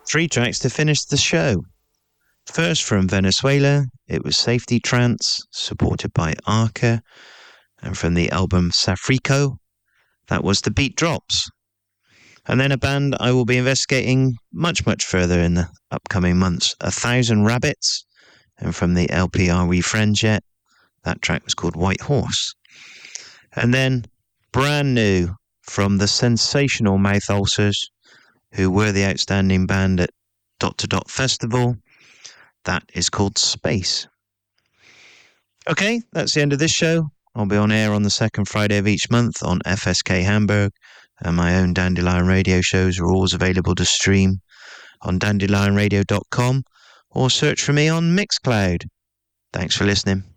3 tracks to finish the show. First, from Venezuela, it was Safety Trance, supported by Arca, and from the album Safrico, that was The Beat Drops. And then a band I will be investigating much further in the upcoming months, 1,000 Rabbits, and from the LP Are We Friends Yet, that track was called White Horse. And then, brand new, from the sensational Mouth Ulcers, who were the outstanding band at Dot to Dot Festival, that is called Space. Okay, that's the end of this show. I'll be on air on the second Friday of each month on FSK Hamburg, and my own Dandelion Radio shows are always available to stream on dandelionradio.com or search for me on Mixcloud. Thanks for listening.